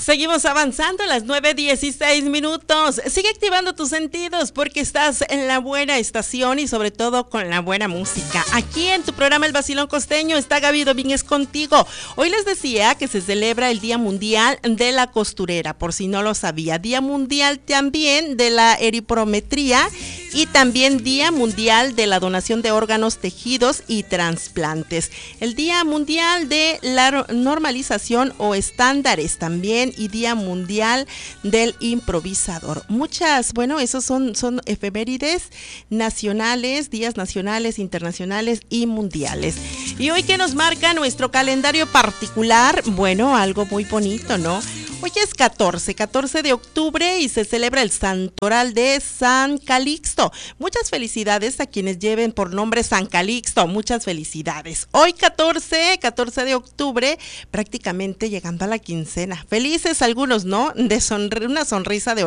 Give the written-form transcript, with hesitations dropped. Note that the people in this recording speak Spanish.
Seguimos avanzando a las 9:16. Sigue activando tus sentidos porque estás en la buena estación y sobre todo con la buena música. Aquí en tu programa El Vacilón Costeño está Gaby Domínguez contigo. Hoy les decía que se celebra el Día Mundial de la Costurera, por si no lo sabía. Día Mundial también de la Eriprometría y también Día Mundial de la Donación de Órganos, Tejidos y Trasplantes. El Día Mundial de la Normalización o Estándares también y Día Mundial del Improvisador. Muchas, bueno, esos son efemérides nacionales, días nacionales, internacionales y mundiales. Y hoy, ¿qué nos marca nuestro calendario particular? Bueno, algo muy bonito, ¿no? Hoy es 14 de octubre y se celebra el Santoral de San Calixto. Muchas felicidades a quienes lleven por nombre San Calixto, muchas felicidades. Hoy 14 de octubre, prácticamente llegando a la quincena. Felices algunos, ¿no? De una sonrisa de